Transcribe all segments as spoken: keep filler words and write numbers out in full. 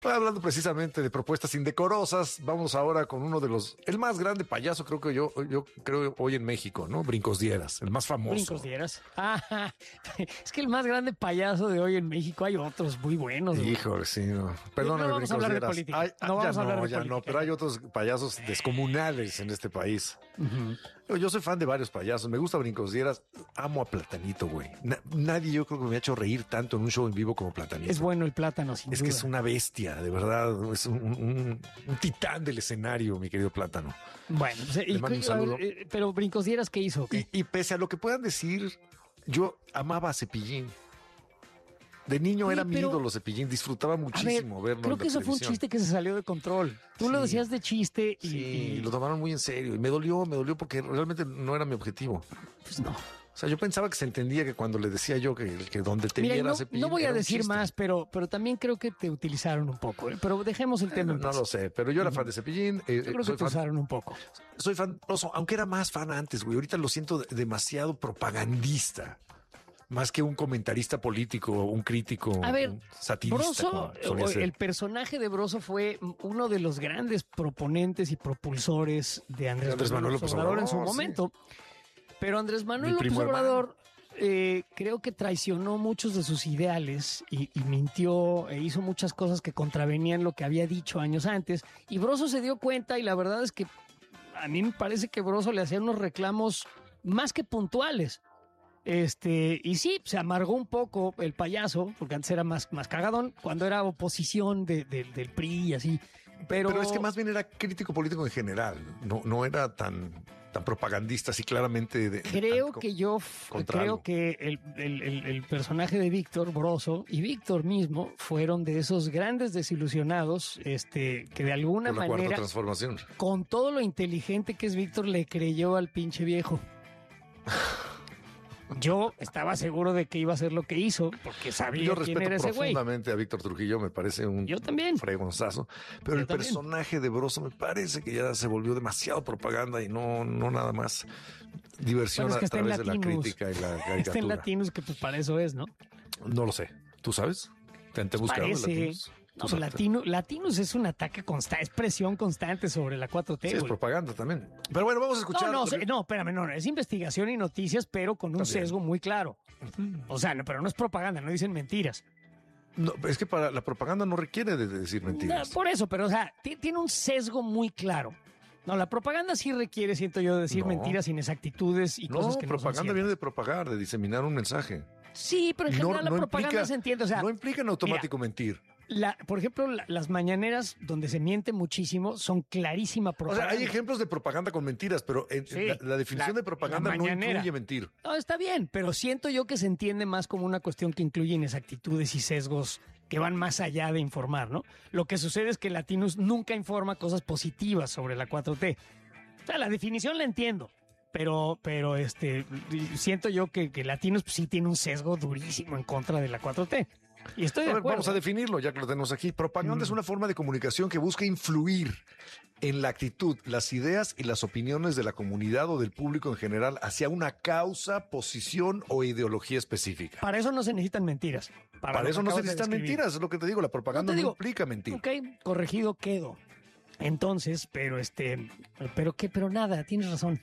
Hablando precisamente de propuestas indecorosas, vamos ahora con uno de los, el más grande payaso, creo que yo, yo creo hoy en México, ¿no? Brincos Dieras, el más famoso. Brincos Dieras. Ah, es que el más grande payaso de hoy en México, hay otros muy buenos. Híjole, sí, no. Perdóname, no vamos Brincos a hablar Dieras. de política. Ay, no vamos ya a hablar no, de ya política. no, pero hay otros payasos descomunales en este país. Uh-huh. Yo soy fan de varios payasos, me gusta Brincos Dieras, amo a Platanito, güey. Na- nadie yo creo que me ha hecho reír tanto en un show en vivo como Platanito. Es bueno el Plátano, sin Es duda. que es una bestia, de verdad, es un, un, un titán del escenario, mi querido Plátano. Bueno, pues, Le y, mando un a saludo. ver, eh, pero Brincos Dieras, ¿qué hizo? ¿Qué? Y, y pese a lo que puedan decir, yo amaba a Cepillín. De niño Sí, era mi pero- ídolo Cepillín, disfrutaba A ver, muchísimo verlo. creo en la que eso fue un televisión. chiste que se salió de control. Tú lo Sí. decías de chiste y, Sí, y- lo tomaron muy en serio y me dolió, me dolió porque realmente no era mi objetivo. pues no. O sea, yo pensaba que se entendía que cuando le decía yo que, que donde te Mira, y viera no, Cepillín no voy a era un decir chiste. más, pero, pero también creo que te utilizaron un poco. ¿eh? Pero dejemos el tema No, en no paz. lo sé, pero yo era fan de Cepillín. eh, Yo creo que soy te fan, usaron un poco. soy fan, oso, aunque era más fan antes, güey. Ahorita lo siento de- demasiado propagandista. Más que un comentarista político, un crítico, A ver, un satirista. Broso, como solía o- ser. el personaje de Broso fue uno de los grandes proponentes y propulsores de Andrés, Andrés Manuel Manuel López López Obrador en su Obrador, sí. momento. Pero Andrés Manuel Mi López primo Obrador eh, creo que traicionó muchos de sus ideales y, y mintió e hizo muchas cosas que contravenían lo que había dicho años antes. Y Broso se dio cuenta y la verdad es que a mí me parece que Broso le hacía unos reclamos más que puntuales. Este, y sí, se amargó un poco el payaso, porque antes era más, más cagadón, cuando era oposición de, de- del P R I y así. Pero, Pero es que más bien era crítico político en general. No, no era tan, tan propagandista, así claramente. De, creo tan- que yo f- contra creo algo. que el, el- el- el personaje de Víctor Broso y Víctor mismo fueron de esos grandes desilusionados, este, que de alguna Con la cuarta manera, transformación. con todo lo inteligente que es Víctor, le creyó al pinche viejo. Yo estaba seguro de que iba a hacer lo que hizo, porque sabía Yo quién respeto era ese güey. profundamente a Víctor Trujillo, me parece un Yo también. fregonzazo. Pero Yo el también. personaje de Broso me parece que ya se volvió demasiado propaganda y no, no nada más diversión Bueno, es que a está en través de la Latinos. crítica y la Está en caricatura. Latinos, que pues para eso es, ¿no? No lo sé. ¿Tú sabes? ¿Te, te buscaron en Parece. Latinos? No, ¿Tú sabes? Latino, Latinos es un ataque constante, es presión constante sobre la cuatro T. Sí, es güey. propaganda también. Pero bueno, vamos a escuchar. No, no, lo se- que- no, espérame, no, no, es investigación y noticias, pero con un Está bien. sesgo muy claro. O sea, no, pero no es propaganda, no dicen mentiras. No, es que para la propaganda no requiere de decir mentiras. No, por eso, pero o sea, ti- tiene un sesgo muy claro. No, la propaganda sí requiere, siento yo, decir No. mentiras, inexactitudes y No, cosas que no son propaganda ciertas. viene de propagar, de diseminar un mensaje. Sí, pero en No, general la no propaganda implica, se entiende. O sea, no implica en automático mentir. la, por ejemplo, la- las mañaneras donde se miente muchísimo son clarísima O sea, propaganda. hay ejemplos de propaganda con mentiras, pero en- Sí, la, la definición la- de propaganda la no mañanera. incluye mentir. No, está bien, pero siento yo que se entiende más como una cuestión que incluye inexactitudes y sesgos que van más allá de informar, ¿no? Lo que sucede es que Latinos nunca informa cosas positivas sobre la cuatro T. O sea, la definición la entiendo, pero, pero este, siento yo que, que Latinos pues, sí tiene un sesgo durísimo en contra de la cuatro T. Y estoy de A ver, acuerdo. vamos a definirlo, ya que lo tenemos aquí. Propaganda es una forma de comunicación que busca influir en la actitud, las ideas y las opiniones de la comunidad o del público en general hacia una causa, posición o ideología específica. Para eso no se necesitan mentiras. Para, Para lo eso que no se acabas de necesitan describir. mentiras, es lo que te digo. La propaganda No no, te digo, implica mentir. Ok, corregido quedo. Entonces, pero este, pero qué, pero nada, tienes razón.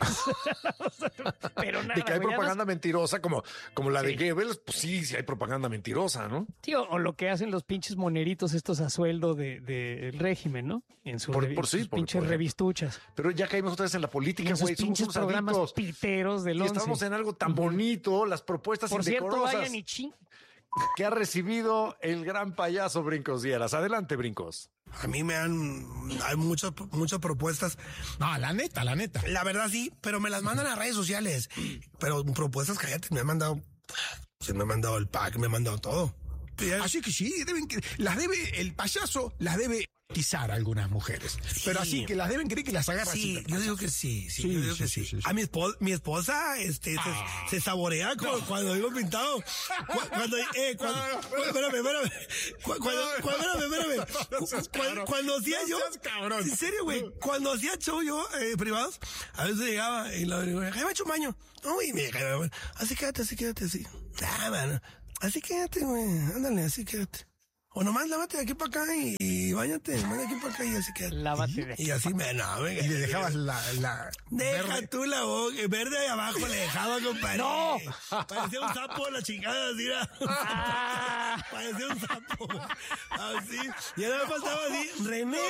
pero nada. De que hay güey, propaganda además, mentirosa como, como la de Sí. Goebbels, pues sí, sí hay propaganda mentirosa, ¿no? tío, o lo que hacen los pinches moneritos estos a sueldo del de, del régimen, ¿no? En sus, Por- revi- por sí, sus por- pinches por ejemplo. revistuchas. Pero ya caímos otra vez en la política, En sus güey. Somos pinches unos programas adictos. piteros del Y once. estamos en algo tan bonito, las propuestas Por cierto, indecorosas vayan y ching. que ha recibido el gran payaso Brincos Dieras. Adelante, Brincos. A mí me han, hay muchas, muchas propuestas. No, la neta, la neta. La verdad sí, pero me las mandan a redes sociales. Pero propuestas, cállate, me han mandado, se me ha mandado el pack, me han mandado todo. Así que sí, deben, que- las debe, el payaso las debe tizar a algunas mujeres. Pero así que las deben creer que las agarra Sí, así. yo digo que sí, sí, Sí, yo digo sí, que sí, sí. sí, sí. A mi esposa, mi esposa, este, Ah. se, se saborea cu- cuando digo pintado. Cu- Cuando, eh, cuando, espérame, espérame. Cu- Cuando, cuando, espérame, espérame. No seas Cu- cuando, cabrón. cuando hacía No yo, seas cabrón. en serio, güey, cuando hacía show yo, eh, privados, a veces llegaba y la digo, me hecho un baño. No, y me dije, así quédate, así quédate, así. Ah, mano, así quédate, güey, ándale, así quédate. O nomás lávate de aquí para acá y, y bañate, bañate de aquí para acá y así que... Lávate de aquí. Y así me... No, venga. Y le dejabas la... la Deja verde. tú la boca, verde ahí abajo le dejaba, compadre. ¡No! Parecía un sapo la chingada, así era. Ah. Parecía un sapo. Así. Y ahora me faltaba así, René.